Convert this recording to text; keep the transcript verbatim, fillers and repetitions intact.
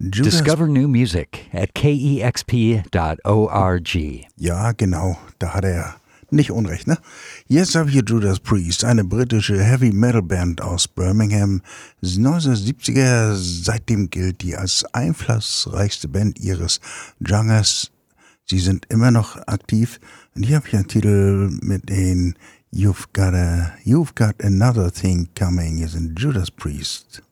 Judas. Discover new music at k e x p dot org. Ja, genau, da hat er nicht unrecht, ne? Jetzt habe ich hier Judas Priest, eine britische Heavy-Metal-Band aus Birmingham, neunzehnhundertsiebziger. Seitdem gilt die als einflussreichste Band ihres Genres. Sie sind immer noch aktiv. Und hier habe ich einen Titel mit den You've Got a, You've Got Another Thing Coming. Hier sind Judas Priest.